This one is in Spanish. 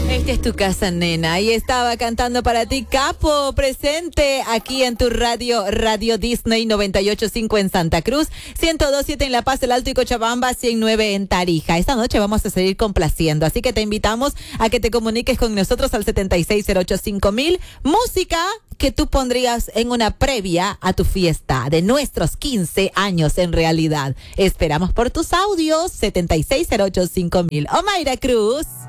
Esta es tu casa, nena. Y estaba cantando para ti Capo, presente aquí en tu Radio Disney 98.5 en Santa Cruz, 102.7 en La Paz, El Alto y Cochabamba, 109 en Tarija. Esta noche vamos a seguir complaciendo, así que te invitamos a que te comuniques con nosotros al 76085000. Música que tú pondrías en una previa a tu fiesta de nuestros 15 años en realidad. Esperamos por tus audios, 76085000. Omaira Cruz.